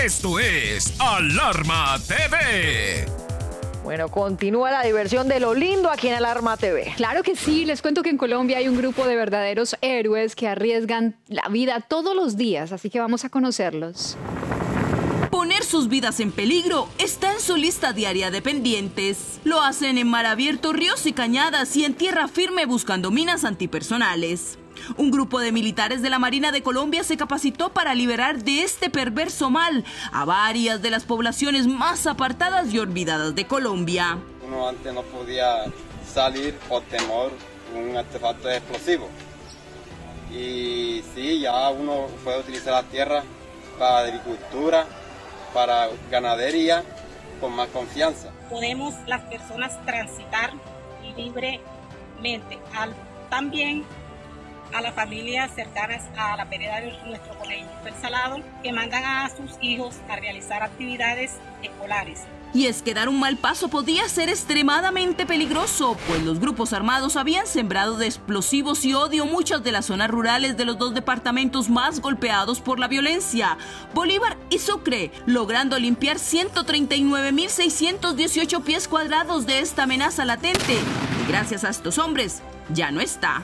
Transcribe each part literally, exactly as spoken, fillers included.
Esto es Alarma T V. Bueno, continúa la diversión de lo lindo aquí en Alarma T V. Claro que sí, les cuento que en Colombia hay un grupo de verdaderos héroes que arriesgan la vida todos los días, así que vamos a conocerlos. Poner sus vidas en peligro está en su lista diaria de pendientes. Lo hacen en mar abierto, ríos y cañadas y en tierra firme buscando minas antipersonales. Un grupo de militares de la Marina de Colombia se capacitó para liberar de este perverso mal a varias de las poblaciones más apartadas y olvidadas de Colombia. Uno antes no podía salir por temor a un artefacto explosivo. Y sí, ya uno puede utilizar la tierra para agricultura, para ganadería, con más confianza. Podemos las personas transitar libremente, al, también a las familias cercanas a la vereda de nuestro colegio El Salado, que mandan a sus hijos a realizar actividades escolares. Y es que dar un mal paso podía ser extremadamente peligroso, pues los grupos armados habían sembrado de explosivos y odio muchas de las zonas rurales de los dos departamentos más golpeados por la violencia, Bolívar y Sucre, logrando limpiar ciento treinta y nueve mil seiscientos dieciocho pies cuadrados de esta amenaza latente. Y gracias a estos hombres, ya no está.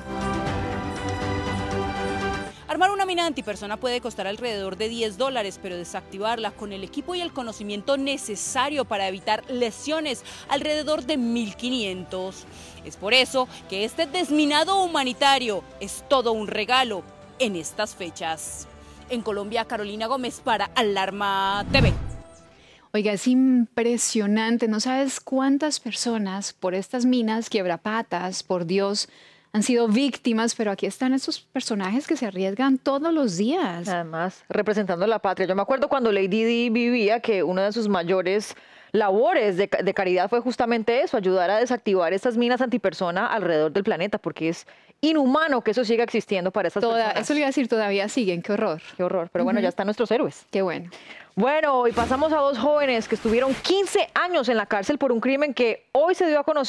Armar una mina antipersona puede costar alrededor de diez dólares, pero desactivarla con el equipo y el conocimiento necesario para evitar lesiones, alrededor de mil quinientos. Es por eso que este desminado humanitario es todo un regalo en estas fechas. En Colombia, Carolina Gómez para Alarma T V. Oiga, es impresionante, no sabes cuántas personas por estas minas quiebrapatas, por Dios, han sido víctimas, pero aquí están esos personajes que se arriesgan todos los días. Además, representando a la patria. Yo me acuerdo cuando Lady Di vivía que una de sus mayores labores de, de caridad fue justamente eso, ayudar a desactivar estas minas antipersona alrededor del planeta, porque es inhumano que eso siga existiendo para estas Toda, personas. Eso le iba a decir, todavía siguen, qué horror. Qué horror, pero bueno, uh-huh. Ya están nuestros héroes. Qué bueno. Bueno, y pasamos a dos jóvenes que estuvieron quince años en la cárcel por un crimen que hoy se dio a conocer.